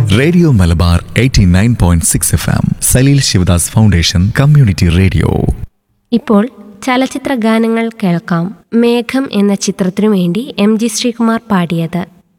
Radio Malabar 89.6 FM, Saleel Sivadas foundation community radio. ഇപ്പോൾ ചലച്ചിത്ര ഗാനങ്ങൾ കേൾക്കാം. മേഘം എന്ന ചിത്രത്തിനു വേണ്ടി MG ശ്രീകുമാർ പാടിയത്.